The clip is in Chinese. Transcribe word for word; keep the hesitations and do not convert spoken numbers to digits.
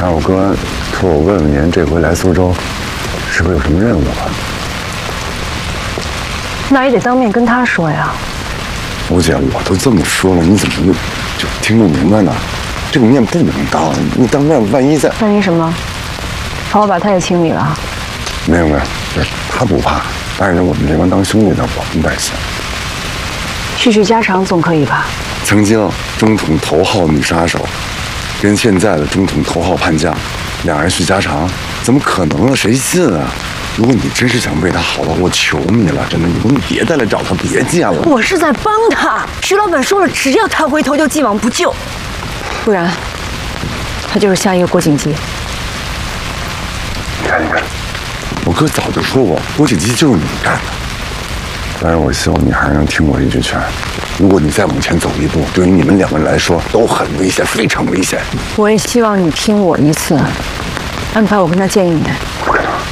还有哥托我问问您，这回来苏州，是不是有什么任务啊？ 那也得当面跟他说呀。 吴姐，我都这么说了，你怎么就就听不明白呢？这个面不能当，你当面万一再…… 万一什么？怕我把他也清理了？ 没有没有，他不怕，但是我们这帮当兄弟的，我们担心。 叙叙家常总可以吧？ 曾经中统头号女杀手，跟现在的中统头号叛将，两人叙家常，怎么可能啊？谁信啊？如果你真是想为他好的，我求你了，真的，以后你别再来找他，别见了。 我是在帮他。徐老板说了，只要他回头，就既往不咎，不然他就是下一个郭景基。 你看，你看，我哥早就说过，郭景基就是你干的。但是我希望你还是能听我一句劝，如果你再往前走一步，对于你们两个人来说都很危险，非常危险。 我也希望你听我一次，安排我跟他见一面。